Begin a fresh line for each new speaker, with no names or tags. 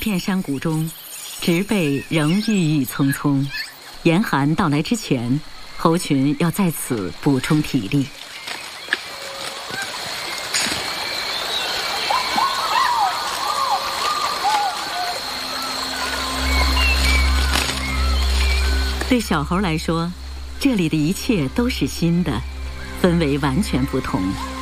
片山谷中，植被仍郁郁葱葱。严寒到来之前，猴群要在此补充体力。对小猴来说，这里的一切都是新的，氛围完全不同。